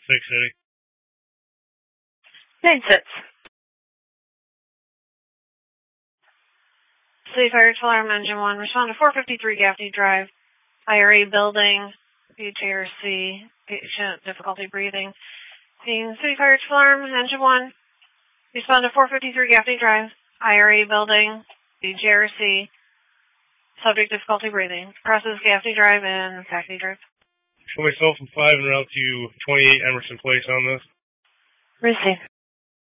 City. Exits. City Fire Alarm Engine 1, respond to 453 Gaffney Drive, IRA building, BJRC, patient difficulty breathing. Seeing City Fire Alarm Engine 1, respond to 453 Gaffney Drive, IRA building, BJRC, subject difficulty breathing. Crosses Gaffney Drive and Hackney Drive. Show myself from 5 and route to 28 Emerson Place on this. Receive.